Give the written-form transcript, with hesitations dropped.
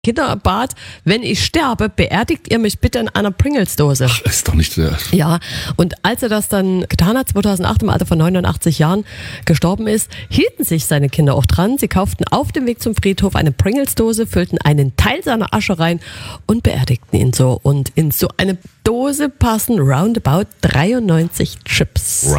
Kinderbad, wenn ich sterbe, beerdigt ihr mich bitte in einer Pringles-Dose. Ach, ist doch nicht der. Ja, und als er das dann getan hat, 2008 im Alter von 89 Jahren gestorben ist, hielten sich seine Kinder auch dran. Sie kauften auf dem Weg zum Friedhof eine Pringles-Dose, füllten einen Teil seiner Asche rein und beerdigten ihn so. Und in so eine Dose passen roundabout 93 Chips.